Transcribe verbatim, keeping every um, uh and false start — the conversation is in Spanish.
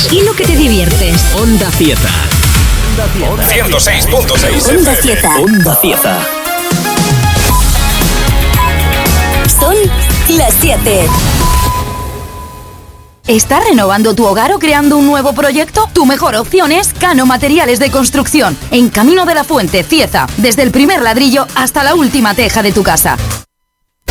y lo que te diviertes. Onda Cieza. ciento seis punto seis. Onda Cieza. Onda Cieza. Son las siete. ¿Estás renovando tu hogar o creando un nuevo proyecto? Tu mejor opción es Cano Materiales de Construcción, en Camino de la Fuente, Cieza, desde el primer ladrillo hasta la última teja de tu casa.